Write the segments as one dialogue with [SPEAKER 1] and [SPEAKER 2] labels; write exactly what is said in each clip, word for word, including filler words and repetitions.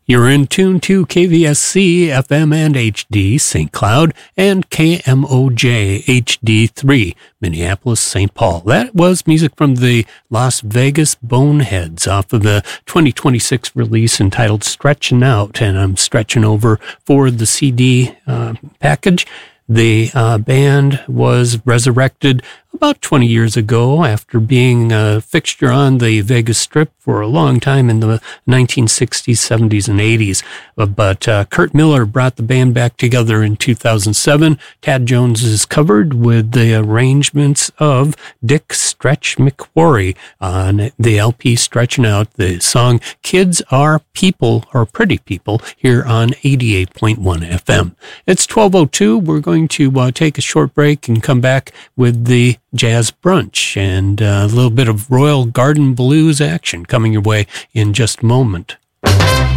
[SPEAKER 1] You're in tune to K V S C, F M and H D, Saint Cloud, and K M O J, H D three, Minneapolis, Saint Paul. That was music from the Las Vegas Boneheads off of the twenty twenty-six release entitled Stretchin' Out, and I'm stretching over for the C D uh, package. The uh, band was resurrected about twenty years ago after being a fixture on the Vegas Strip for a long time in the nineteen sixties, seventies, and eighties. But uh, Kurt Miller brought the band back together in two thousand seven. Tad Jones is covered with the arrangements of Dick Stretch McQuarrie on the L P Stretching Out, the song Kids Are People, or Pretty People, here on eighty-eight point one F M. It's twelve oh two. We're going to uh, take a short break and come back with the Jazz Brunch and uh, a little bit of Royal Garden Blues action coming your way in just a moment.
[SPEAKER 2] Do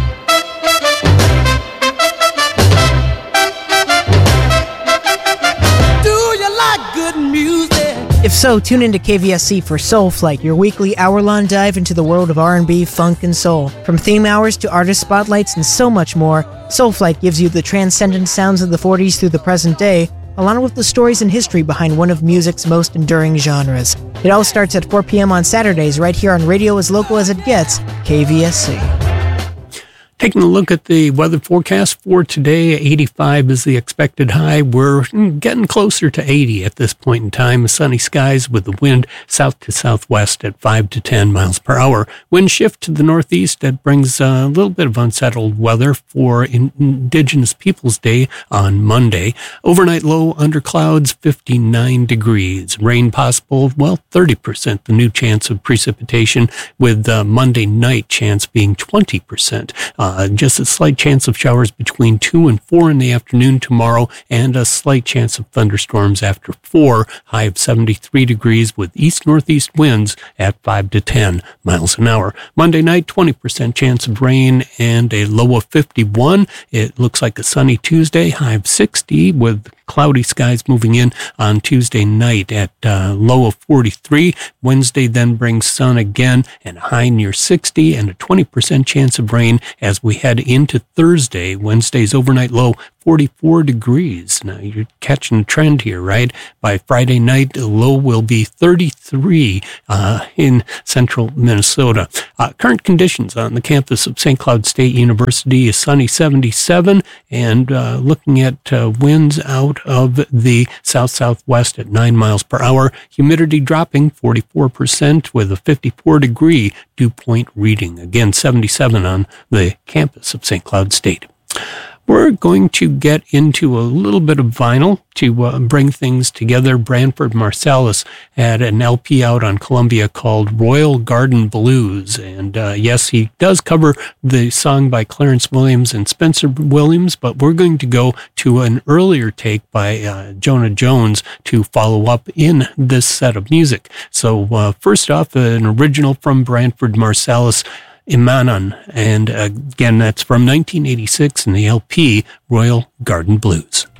[SPEAKER 2] you like good music?
[SPEAKER 3] If so, tune into K V S C for Soul Flight, your weekly hour-long dive into the world of R and B, funk, and soul. From theme hours to artist spotlights and so much more, Soul Flight gives you the transcendent sounds of the forties through the present day, along with the stories and history behind one of music's most enduring genres. It all starts at four p.m. on Saturdays right here on radio as local as it gets, K V S C.
[SPEAKER 1] Taking a look at the weather forecast for today, eighty-five is the expected high. We're getting closer to eighty at this point in time. Sunny skies with the wind south to southwest at five to ten miles per hour. Wind shift to the northeast that brings a little bit of unsettled weather for Indigenous Peoples Day on Monday. Overnight low under clouds, fifty-nine degrees. Rain possible, well, thirty percent. The new chance of precipitation with uh, Monday night chance being twenty percent. Uh, Uh, just a slight chance of showers between two and four in the afternoon tomorrow, and a slight chance of thunderstorms after four. High of seventy-three degrees with east-northeast winds at five to ten miles an hour. Monday night, twenty percent chance of rain and a low of fifty-one. It looks like a sunny Tuesday, high of sixty with cloudy skies moving in on Tuesday night at uh, low of forty-three. Wednesday then brings sun again and a high near sixty and a twenty percent chance of rain as we head into Thursday. Wednesday's overnight low, forty-four degrees. Now you're catching a trend here, right? By Friday night, the low will be thirty-three uh, in central Minnesota. Uh, current conditions on the campus of Saint Cloud State University is sunny seventy-seven, and uh, looking at uh, winds out of the south-southwest at nine miles per hour. Humidity dropping forty-four percent with a fifty-four degree dew point reading. Again, seventy-seven on the campus of Saint Cloud State. We're going to get into a little bit of vinyl to uh, bring things together. Branford Marsalis had an L P out on Columbia called Royal Garden Blues. And uh, yes, he does cover the song by Clarence Williams and Spencer Williams, but we're going to go to an earlier take by uh, Jonah Jones to follow up in this set of music. So uh, first off, an original from Branford Marsalis, Imanon, and again, that's from nineteen eighty-six in the L P Royal Garden Blues.